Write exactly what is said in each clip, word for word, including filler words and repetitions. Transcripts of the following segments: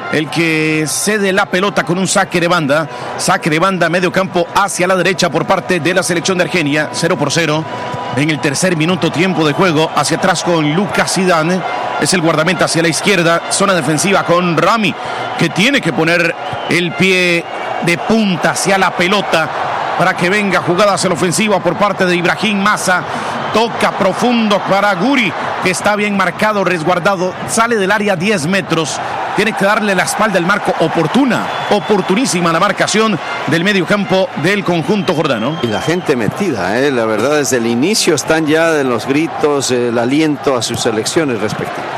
el que cede la pelota con un saque de banda. Saque de banda, medio campo hacia la derecha por parte de la selección de Argelia. cero por cero en el tercer minuto, tiempo de juego. Hacia atrás con Lucas Zidane. Es el guardameta hacia la izquierda. Zona defensiva con Rami, que tiene que poner el pie de punta hacia la pelota para que venga jugada hacia la ofensiva por parte de Ibrahim Massa. Toca profundo para Guri, que está bien marcado, resguardado. Sale del área diez metros. Tiene que darle la espalda al marco. Oportuna, oportunísima la marcación del medio campo del conjunto jordano. Y la gente metida, ¿eh? La verdad, desde el inicio están ya de los gritos, el aliento a sus selecciones respectivas.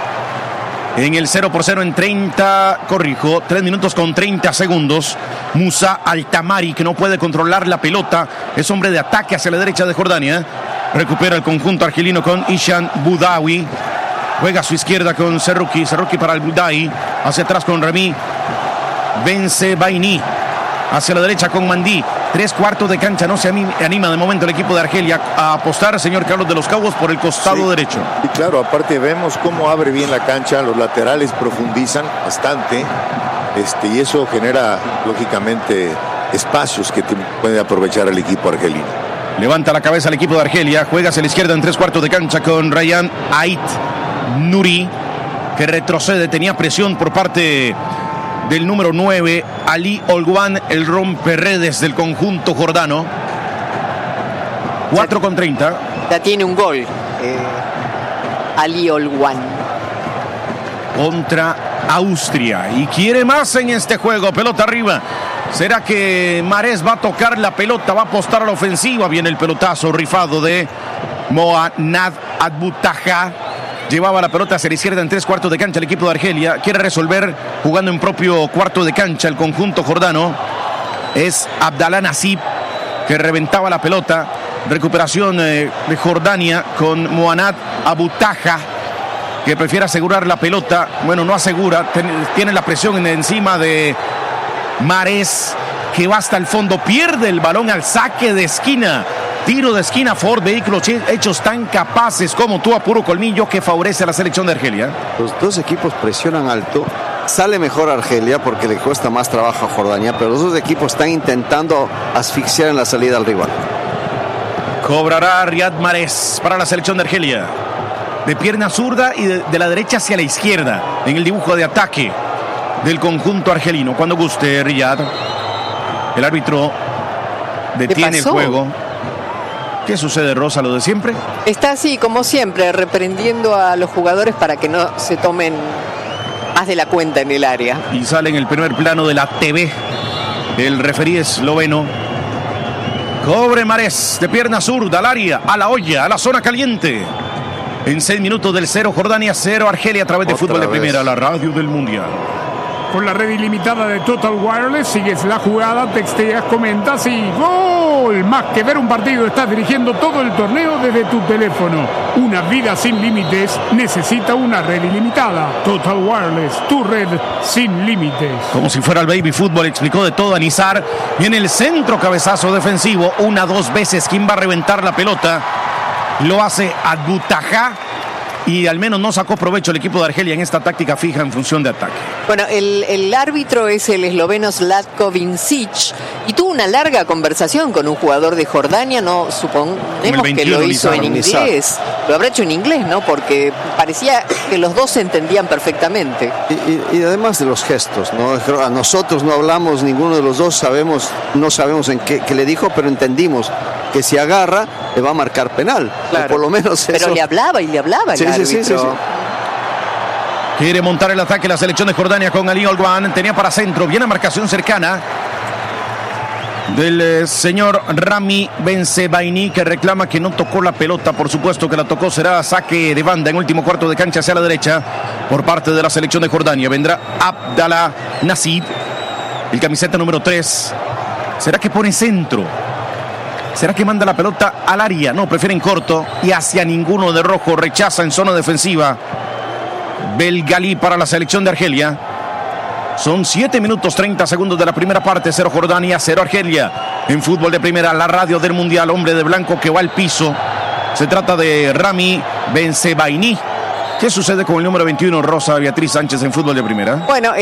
En el cero por cero en treinta, corrijo, tres minutos con treinta segundos. Musa Altamari, que no puede controlar la pelota, es hombre de ataque hacia la derecha de Jordania. Recupera el conjunto argelino con Ishan Boudaoui. Juega a su izquierda con Serruki. Serruki para el Boudaoui. Hacia atrás con Rami. Vence Baini. Hacia la derecha con Mandí. Tres cuartos de cancha. No se anima de momento el equipo de Argelia a apostar, señor Carlos de los Cabos, por el costado sí, derecho. Y claro, aparte vemos cómo abre bien la cancha. Los laterales profundizan bastante. Este, y eso genera, lógicamente, espacios que puede aprovechar el equipo argelino. Levanta la cabeza el equipo de Argelia. Juega hacia la izquierda en tres cuartos de cancha con Rayyan Ait Nuri, que retrocede. Tenía presión por parte del número nueve, Ali Olguan, el romperredes del conjunto jordano. cuatro con treinta. Ya tiene un gol. Eh, Ali Olguan. Contra Austria. Y quiere más en este juego. Pelota arriba. ¿Será que Mahrez va a tocar la pelota? Va a apostar a la ofensiva. Viene el pelotazo rifado de Mohanad Abutaja. Llevaba la pelota hacia la izquierda en tres cuartos de cancha el equipo de Argelia. Quiere resolver jugando en propio cuarto de cancha el conjunto jordano. Es Abdallah Nasib, que reventaba la pelota. Recuperación eh, de Jordania con Mohanad Abutaja, que prefiere asegurar la pelota. Bueno, no asegura. Ten, tiene la presión en, encima de Mahrez, que va hasta el fondo, pierde el balón al saque de esquina. Tiro de esquina, Ford, vehículos hechos tan capaces como tú a puro colmillo, que favorece a la selección de Argelia. Los dos equipos presionan alto. Sale mejor Argelia porque le cuesta más trabajo a Jordania, pero los dos equipos están intentando asfixiar en la salida al rival. Cobrará Riyad Mahrez para la selección de Argelia. De pierna zurda y de, de la derecha hacia la izquierda en el dibujo de ataque del conjunto argelino. Cuando guste, Riyad. El árbitro detiene el juego. ¿Qué sucede, Rosa? ¿Lo de siempre? Está así, como siempre, reprendiendo a los jugadores para que no se tomen más de la cuenta en el área. Y sale en el primer plano de la T V el referí esloveno. Cobre Mahrez de pierna zurda al área, a la olla, a la zona caliente. En seis minutos del cero, Jordania cero, Argelia a través de Otra Fútbol de vez. Primera, la radio del Mundial. Con la red ilimitada de Total Wireless, sigues la jugada, texteas, comentas y ¡gol! Más que ver un partido, estás dirigiendo todo el torneo desde tu teléfono. Una vida sin límites necesita una red ilimitada. Total Wireless, tu red sin límites. Como si fuera el baby fútbol, explicó de todo a Nizar. Y en el centro, cabezazo defensivo, una, dos veces. ¿Quién va a reventar la pelota? Lo hace Abutaja. Y al menos no sacó provecho el equipo de Argelia en esta táctica fija en función de ataque. Bueno, el, el árbitro es el esloveno Zlatko Vincic y tuvo una larga conversación con un jugador de Jordania. No suponemos que lo hizo en inglés. Lo habrá hecho en inglés, ¿no? Porque parecía que los dos se entendían perfectamente. Y, y, y además de los gestos, ¿no? A nosotros no hablamos, ninguno de los dos sabemos, no sabemos en qué, qué le dijo, pero entendimos que si agarra le va a marcar penal. Claro. O por lo menos eso. Pero le hablaba y le hablaba el sí, árbitro. Sí, sí, sí. Quiere montar el ataque la selección de Jordania con Ali Olguan. Tenía para centro. Viene marcación cercana del eh, señor Rami Bensebaini, que reclama que no tocó la pelota. Por supuesto que la tocó. Será saque de banda en último cuarto de cancha hacia la derecha por parte de la selección de Jordania. Vendrá Abdallah Nasib, el camiseta número tres. ¿Será que pone centro? ¿Será que manda la pelota al área? No, prefieren corto y hacia ninguno de rojo. Rechaza en zona defensiva Belgalí para la selección de Argelia. Son siete minutos treinta segundos de la primera parte. Cero Jordania, cero Argelia. En Fútbol de Primera, la radio del Mundial. Hombre de blanco que va al piso. Se trata de Rami Bensebaini. ¿Qué sucede con el número veintiuno, Rosa Beatriz Sánchez, en Fútbol de Primera? Bueno,